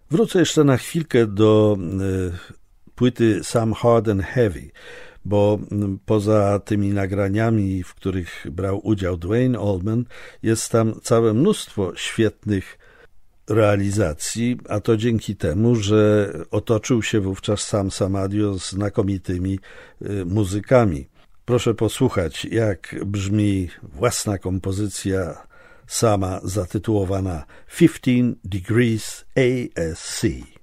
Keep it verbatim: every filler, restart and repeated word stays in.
Wrócę jeszcze na chwilkę do y, płyty Some Hard and Heavy, bo y, poza tymi nagraniami, w których brał udział Duane Allman, jest tam całe mnóstwo świetnych realizacji, a to dzięki temu, że otoczył się wówczas Sam Samadio znakomitymi y, muzykami. Proszę posłuchać, jak brzmi własna kompozycja sama zatytułowana fifteen degrees A S C.